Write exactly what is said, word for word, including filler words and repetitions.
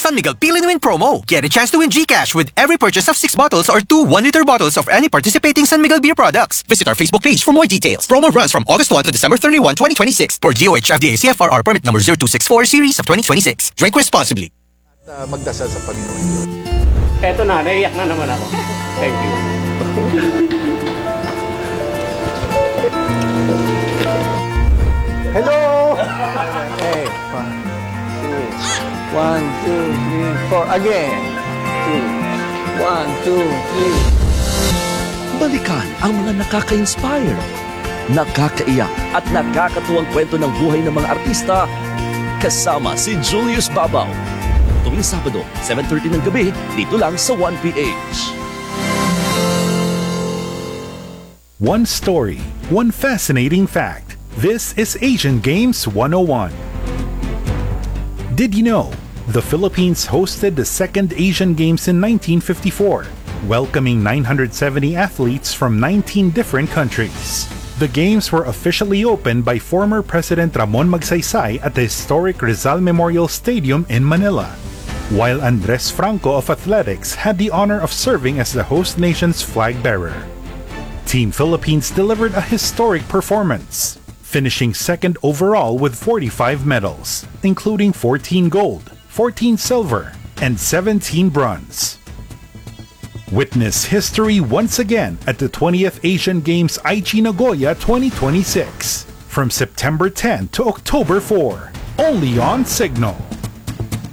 San Miguel Peel and Win promo. Get a chance to win GCash with every purchase of six bottles or two one-liter bottles of any participating San Miguel beer products. Visit our Facebook page for more details. Promo runs from August first to December thirty-first, twenty twenty-six. For D O H F D A C F R R permit number zero two six four series of twenty twenty-six. Drink responsibly. Uh, magdasal sa Panginoon. Eto na, naiyak na naman ako. Thank you. Hello! Hey, one, two, one, two, three, four. Again. Two, one, two, three. Balikan ang mga nakaka-inspire, nakakaiyak at nakakatuwang kwento ng buhay ng mga artista kasama si Julius Babaw. Tuwing Sabado, seven thirty ng gabi, dito lang sa one P H. One story, one fascinating fact. This is Asian Games one oh one. Did you know the Philippines hosted the second Asian Games in nineteen fifty-four, welcoming nine hundred seventy athletes from nineteen different countries? The Games were officially opened by former President Ramon Magsaysay at the historic Rizal Memorial Stadium in Manila, while Andres Franco of Athletics had the honor of serving as the host nation's flag bearer. Team Philippines delivered a historic performance, finishing second overall with forty-five medals, including fourteen gold, fourteen silver, and seventeen bronze. Witness history once again at the twentieth Asian Games Aichi Nagoya twenty twenty-six, from September tenth to October fourth, only on Signal.